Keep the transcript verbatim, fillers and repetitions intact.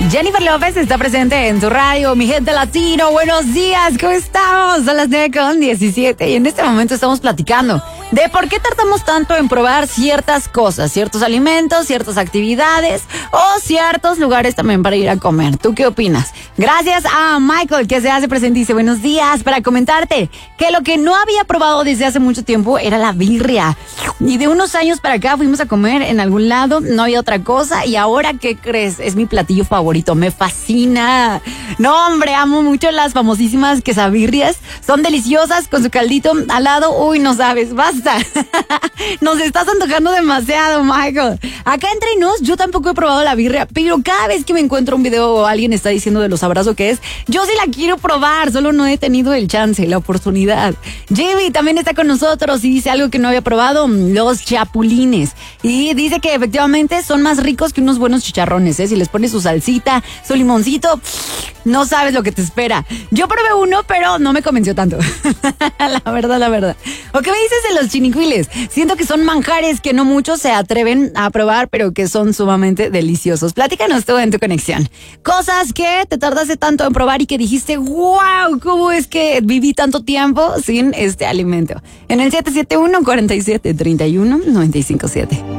Jennifer López está presente en tu radio, mi gente latino. Buenos días, ¿cómo estamos? Son las nueve con diecisiete y en este momento estamos platicando de por qué tardamos tanto en probar ciertas cosas, ciertos alimentos, ciertas actividades o ciertos lugares también para ir a comer. ¿Tú qué opinas? Gracias a Michael, que se hace presente y dice buenos días, para comentarte que lo que no había probado desde hace mucho tiempo era la birria. Y de unos años para acá fuimos a comer en algún lado, no había otra cosa y ahora, ¿qué crees? Es mi platillo favorito, me fascina. No, hombre, amo mucho las famosísimas quesabirrias. Son deliciosas con su caldito al lado. Uy, no sabes, basta. Nos estás antojando demasiado, Michael. Acá entre nos, yo tampoco he probado la birria, pero cada vez que me encuentro un video o alguien está diciendo de lo sabroso que es, yo sí la quiero probar, solo no he tenido el chance, la oportunidad. Jamie también está con nosotros y dice algo que no había probado, los chapulines. Y dice que efectivamente son más ricos que unos buenos chicharrones, ¿eh? Si les pones su salsita, su limoncito, no sabes lo que te espera. Yo probé uno, pero no me convenció tanto. La verdad, la verdad. ¿O qué me dices de los chinicuiles? Siento que son manjares que no muchos se atreven a probar, pero que son sumamente deliciosos. Platícanos tú en tu conexión. Cosas que te tardaste tanto en probar y que dijiste, wow, ¿cómo es que viví tanto tiempo sin este alimento? En el siete siete uno, cuatro siete, tres uno, nueve cinco siete.